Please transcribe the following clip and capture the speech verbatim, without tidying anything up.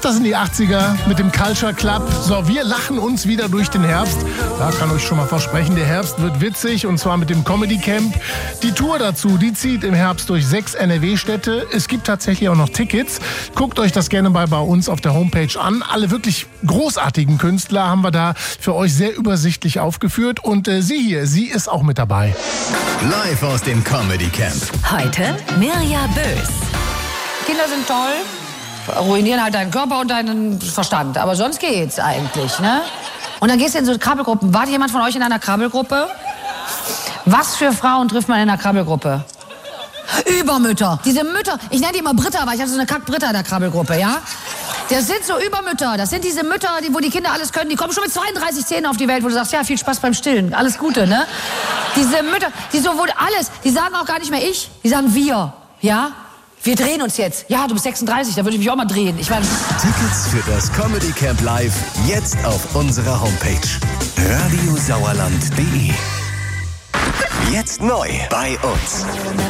Das sind die achtziger mit dem Culture Club. So, wir lachen uns wieder durch den Herbst. Da kann ich schon mal versprechen, der Herbst wird witzig und zwar mit dem Comedy Camp. Die Tour dazu, die zieht im Herbst durch sechs N R W-Städte. Es gibt tatsächlich auch noch Tickets. Guckt euch das gerne mal bei uns auf der Homepage an. Alle wirklich großartigen Künstler haben wir da für euch sehr übersichtlich aufgeführt. Und äh, sie hier, sie ist auch mit dabei. Live aus dem Comedy Camp. Heute Mirja Bös. Kinder sind toll. Ruinieren halt deinen Körper und deinen Verstand. Aber sonst geht's eigentlich, ne? Und dann gehst du in so Krabbelgruppen. War jemand von euch in einer Krabbelgruppe? Was für Frauen trifft man in einer Krabbelgruppe? Übermütter. Diese Mütter, ich nenne die immer Britta, weil ich hatte so eine Kack-Britta in der Krabbelgruppe, ja? Das sind so Übermütter. Das sind diese Mütter, die, wo die Kinder alles können. Die kommen schon mit zweiunddreißig Zähnen auf die Welt, wo du sagst, ja, viel Spaß beim Stillen. Alles Gute, ne? Diese Mütter, die so wohl alles, die sagen auch gar nicht mehr ich, die sagen wir, ja? Wir drehen uns jetzt. Ja, du bist sechsunddreißig, da würde ich mich auch mal drehen. Ich meine... Tickets für das Comedy Camp Live jetzt auf unserer Homepage radiosauerland punkt de. Jetzt neu bei uns.